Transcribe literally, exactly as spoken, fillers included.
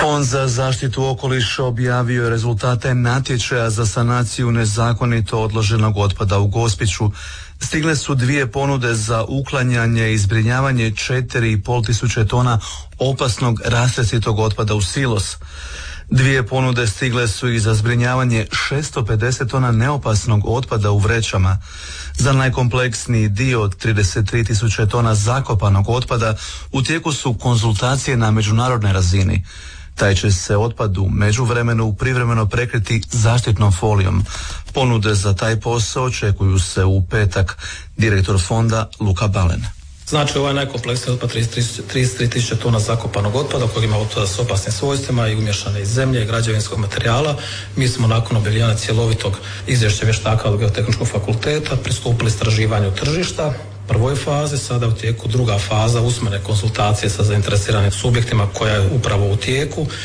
Fond za zaštitu okoliša objavio je rezultate natječaja za sanaciju nezakonito odloženog otpada u Gospiću. Stigle su dvije ponude za uklanjanje i zbrinjavanje četiri i pol tisuće tona opasnog rastresitog otpada u silos. Dvije ponude stigle su i za zbrinjavanje šesto pedeset tona neopasnog otpada u vrećama. Za najkompleksniji dio od trideset tri tisuće tona zakopanog otpada u tijeku su konzultacije na međunarodnoj razini. Taj će se otpad u međuvremenu privremeno prekriti zaštitnom folijom. Ponude za taj posao očekuju se u petak. Direktor fonda Luka Balen. Znači, ovaj najkompleksniji otpad trideset tri tisuće tona zakopanog otpada, kojeg ima otpada s opasnim svojstvima i umješane iz zemlje i građevinskog materijala. Mi smo nakon objavljivanja cjelovitog izvješća vještaka od Geotehničkog fakulteta pristupili istraživanju tržišta. Prvoj fazi, sada u tijeku druga faza usmene konsultacije sa zainteresiranim subjektima koja je upravo u tijeku